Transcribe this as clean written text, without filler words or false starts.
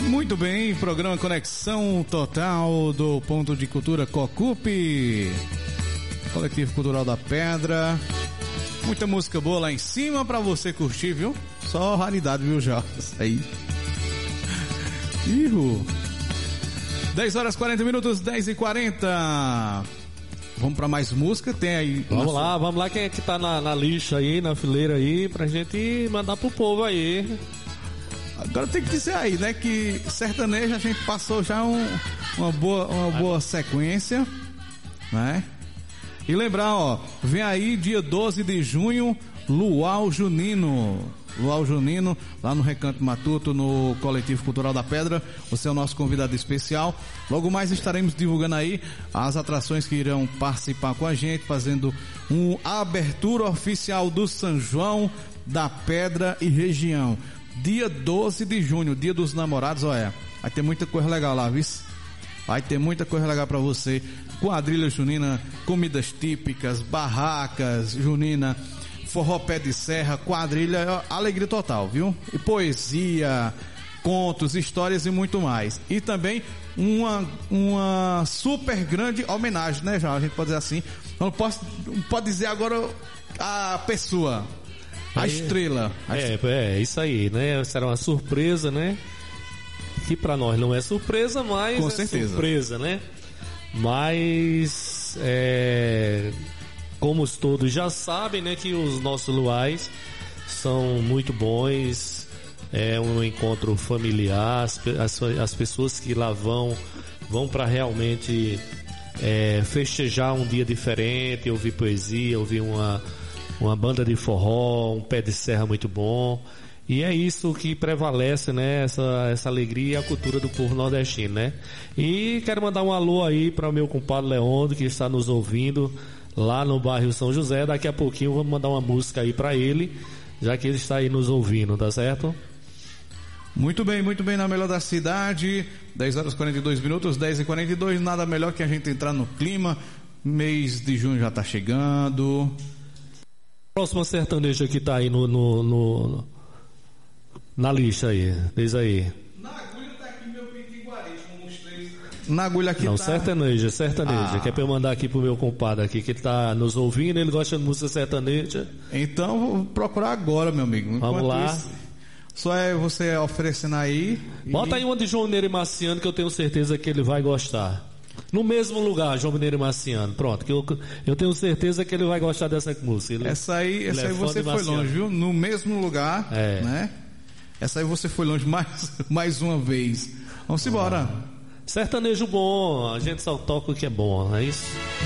Muito bem, programa Conexão Total do Ponto de Cultura Cocupe, Coletivo Cultural da Pedra. Muita música boa lá em cima pra você curtir, viu? Só raridade, viu, já? Isso aí. Ihu. 10 horas 40 minutos, 10h40. Vamos pra mais música? Tem aí. Vamos lá, quem é que tá na lixa aí, na fileira aí, pra gente mandar pro povo aí. Agora tem que dizer aí, né, que sertanejo a gente passou já uma boa sequência, né? E lembrar, ó, vem aí dia 12 de junho, Luau Junino, lá no Recanto Matuto, no Coletivo Cultural da Pedra. Você é o nosso convidado especial. Logo mais estaremos divulgando aí as atrações que irão participar com a gente, fazendo uma abertura oficial do São João da Pedra e região. Dia 12 de junho, dia dos namorados, olha, vai ter muita coisa legal lá, viu? Vai ter muita coisa legal pra você. Quadrilha junina, comidas típicas, barracas junina, forró pé de serra, quadrilha, alegria total, viu? E poesia, contos, histórias e muito mais. E também uma super grande homenagem, né, já? A gente pode dizer assim. Não pode dizer agora a pessoa. A estrela. É isso aí, né? Será uma surpresa, né? Que pra nós não é surpresa, mas com certeza. Surpresa, né? Mas como todos já sabem, né, que os nossos luais são muito bons. É um encontro familiar. As pessoas que lá vão para realmente festejar um dia diferente, ouvir poesia, ouvir uma banda de forró, um pé de serra muito bom. E é isso que prevalece, né? Essa alegria e a cultura do povo nordestino, né? E quero mandar um alô aí para o meu compadre Leandro, que está nos ouvindo lá no bairro São José. Daqui a pouquinho vamos mandar uma música aí para ele, já que ele está aí nos ouvindo, tá certo? Muito bem, na melhor da cidade. 10 horas 42 minutos, 10h42. Nada melhor que a gente entrar no clima. Mês de junho já tá chegando. Próxima sertaneja que tá aí na lista aí, diz aí. Na agulha tá aqui meu pitiguari, como os três. Na agulha aqui não, tá... sertaneja, que é pra eu mandar aqui pro meu compadre aqui, que ele tá nos ouvindo, ele gosta de música sertaneja. Então, vou procurar agora, meu amigo. Vamos lá. Isso, só é você oferecendo aí. Bota aí uma de João Mineiro e Marciano, que eu tenho certeza que ele vai gostar. No mesmo lugar, João Mineiro e Marciano. Pronto, que eu tenho certeza que ele vai gostar dessa música. Essa aí você foi longe, viu? No mesmo lugar, né? Essa aí você foi longe mais uma vez. Vamos embora. Sertanejo bom, a gente só toca o que é bom, não é isso?